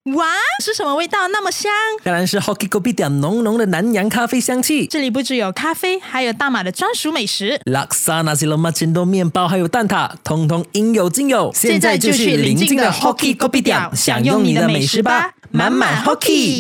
哇，是什么味道那么香？ 当然是 Hoki Kopitiam 浓浓的南洋咖啡香气。 这里不只有咖啡，还有大马的专属美食， Laksa Nasi Lemak Cendol 面包还有蛋挞，通通应有尽有。 现在就去邻近的 Hoki Kopitiam 享用你的美食吧，满满 Hoki。